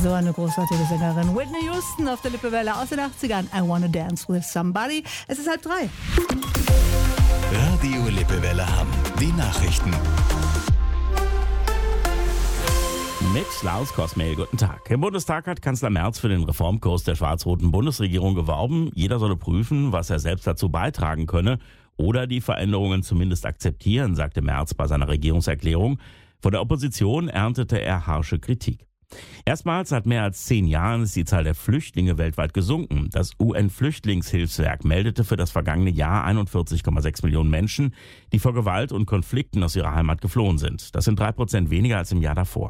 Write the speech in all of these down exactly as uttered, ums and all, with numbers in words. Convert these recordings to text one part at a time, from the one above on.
So eine großartige Sängerin. Whitney Houston auf der Lippewelle aus den achtzigern. I Wanna Dance With Somebody. Es ist halb drei. Radio Lippewelle Hamm. Die Nachrichten. Mit Klaus Kosmel, guten Tag. Im Bundestag hat Kanzler Merz für den Reformkurs der schwarz-roten Bundesregierung geworben. Jeder solle prüfen, was er selbst dazu beitragen könne oder die Veränderungen zumindest akzeptieren, sagte Merz bei seiner Regierungserklärung. Von der Opposition erntete er harsche Kritik. Erstmals seit mehr als zehn Jahren ist die Zahl der Flüchtlinge weltweit gesunken. Das U N-Flüchtlingshilfswerk meldete für das vergangene Jahr einundvierzig Komma sechs Millionen Menschen, die vor Gewalt und Konflikten aus ihrer Heimat geflohen sind. Das sind drei Prozent weniger als im Jahr davor.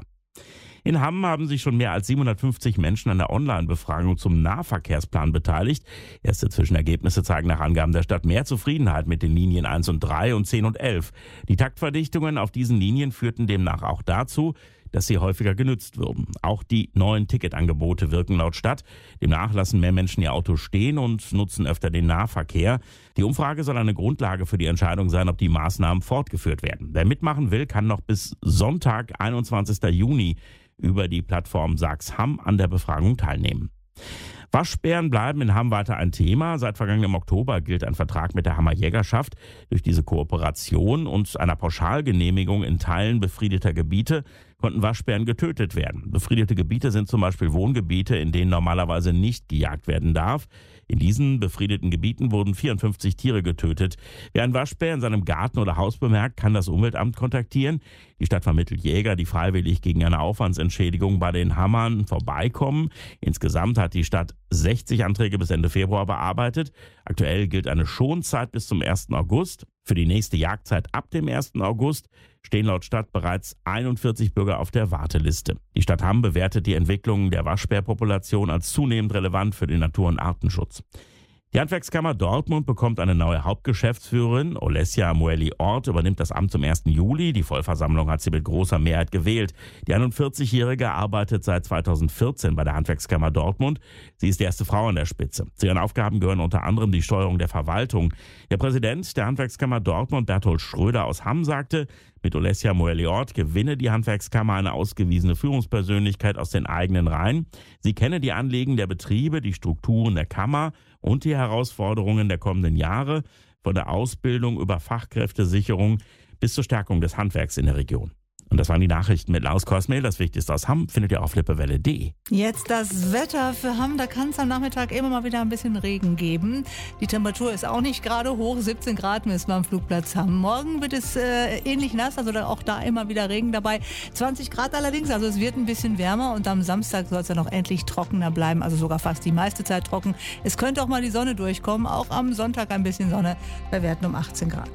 In Hamm haben sich schon mehr als siebenhundertfünfzig Menschen an der Online-Befragung zum Nahverkehrsplan beteiligt. Erste Zwischenergebnisse zeigen nach Angaben der Stadt mehr Zufriedenheit mit den Linien eins und drei und zehn und elf. Die Taktverdichtungen auf diesen Linien führten demnach auch dazu, dass sie häufiger genutzt würden. Auch die neuen Ticketangebote wirken laut Stadt. Demnach lassen mehr Menschen ihr Auto stehen und nutzen öfter den Nahverkehr. Die Umfrage soll eine Grundlage für die Entscheidung sein, ob die Maßnahmen fortgeführt werden. Wer mitmachen will, kann noch bis Sonntag, einundzwanzigsten Juni, über die Plattform Sag's Hamm an der Befragung teilnehmen. Waschbären bleiben in Hamm weiter ein Thema. Seit vergangenem Oktober gilt ein Vertrag mit der Hammer Jägerschaft. Durch diese Kooperation und einer Pauschalgenehmigung in Teilen befriedeter Gebiete konnten Waschbären getötet werden. Befriedete Gebiete sind zum Beispiel Wohngebiete, in denen normalerweise nicht gejagt werden darf. In diesen befriedeten Gebieten wurden vierundfünfzig Tiere getötet. Wer einen Waschbär in seinem Garten oder Haus bemerkt, kann das Umweltamt kontaktieren. Die Stadt vermittelt Jäger, die freiwillig gegen eine Aufwandsentschädigung bei den Hammern vorbeikommen. Insgesamt hat die Stadt sechzig Anträge bis Ende Februar bearbeitet. Aktuell gilt eine Schonzeit bis zum ersten August. Für die nächste Jagdzeit ab dem ersten August stehen laut Stadt bereits einundvierzig Bürger auf der Warteliste. Die Stadt Hamm bewertet die Entwicklung der Waschbärpopulation als zunehmend relevant für den Natur- und Artenschutz. Die Handwerkskammer Dortmund bekommt eine neue Hauptgeschäftsführerin. Olesja Moeli-Ort übernimmt das Amt zum ersten Juli. Die Vollversammlung hat sie mit großer Mehrheit gewählt. Die einundvierzigjährige arbeitet seit zweitausendvierzehn bei der Handwerkskammer Dortmund. Sie ist die erste Frau an der Spitze. Zu ihren Aufgaben gehören unter anderem die Steuerung der Verwaltung. Der Präsident der Handwerkskammer Dortmund, Berthold Schröder aus Hamm, sagte, mit Olesja Moeli-Ort gewinne die Handwerkskammer eine ausgewiesene Führungspersönlichkeit aus den eigenen Reihen. Sie kenne die Anliegen der Betriebe, die Strukturen der Kammer und die Herausforderungen der kommenden Jahre, von der Ausbildung über Fachkräftesicherung bis zur Stärkung des Handwerks in der Region. Und das waren die Nachrichten mit Klaus Kosmel. Das Wichtigste aus Hamm findet ihr auf lippewelle punkt de. Jetzt das Wetter für Hamm. Da kann es am Nachmittag immer mal wieder ein bisschen Regen geben. Die Temperatur ist auch nicht gerade hoch. siebzehn Grad misst man am Flugplatz Hamm. Morgen wird es äh, ähnlich nass, also auch da immer wieder Regen dabei. zwanzig Grad allerdings, also es wird ein bisschen wärmer. Und am Samstag soll es dann auch endlich trockener bleiben, also sogar fast die meiste Zeit trocken. Es könnte auch mal die Sonne durchkommen. Auch am Sonntag ein bisschen Sonne bei Werten um achtzehn Grad.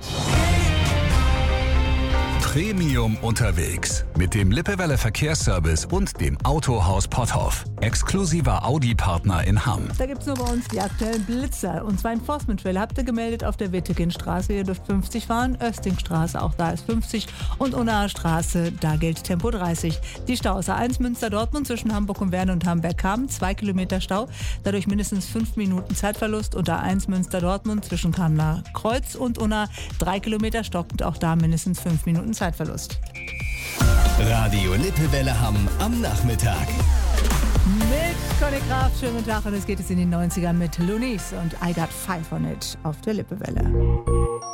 Premium unterwegs mit dem Lippewelle Verkehrsservice und dem Autohaus Potthoff. Exklusiver Audi-Partner in Hamm. Da gibt es nur bei uns die aktuellen Blitzer. Und zwar Enforcement Trail habt ihr gemeldet auf der Wittekinstraße. Ihr dürft fünfzig fahren. Östingstraße, auch da ist fünfzig. Und Unnaer Straße, da gilt Tempo dreißig. Die Staus A eins Münster-Dortmund zwischen Hamburg und Werne und Hamburg-Hamm. Zwei Kilometer Stau. Dadurch mindestens fünf Minuten Zeitverlust. Und A eins Münster-Dortmund zwischen Kamener Kreuz und Unna. Drei Kilometer stockend. Auch da mindestens fünf Minuten Zeitverlust. Radio Lippewelle Hamm am Nachmittag. Mit Conny Kraft, schönen guten Tag. Und es geht jetzt in die neunziger mit Loonies und I Got Five on It auf der Lippewelle.